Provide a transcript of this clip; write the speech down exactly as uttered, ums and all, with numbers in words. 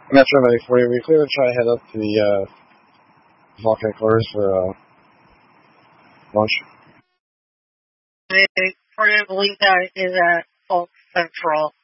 Metro ninety forty, we clear to try to head up to the uh, Vault headquarters for uh, lunch. I believe that is at Vault Central.